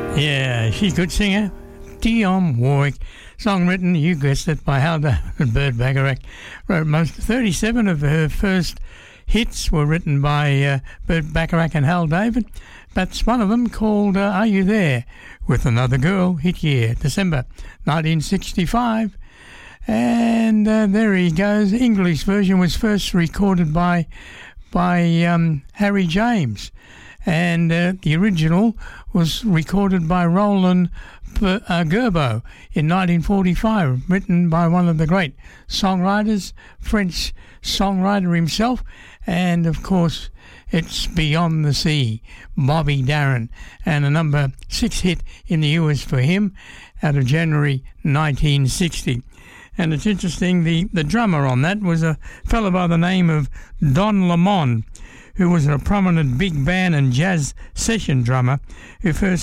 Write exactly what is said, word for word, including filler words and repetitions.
Yeah, she's a good singer. Dionne Warwick. Song written, you guessed it, by Hal David and Burt Bacharach. Wrote most thirty-seven of her first hits were written by uh, Burt Bacharach and Hal David. But one of them, called uh, Are You There? With Another Girl, hit year, December nineteen sixty-five. And uh, there he goes. English version was first recorded by by um, Harry James. And uh, the original was recorded by Roland uh, Gerbeau in nineteen forty-five, written by one of the great songwriters, French songwriter himself, and of course it's Beyond the Sea, Bobby Darin, and a number six hit in the U S for him out of January nineteen sixty. And it's interesting, the, the drummer on that was a fellow by the name of Don Lemon, who was a prominent big band and jazz session drummer who first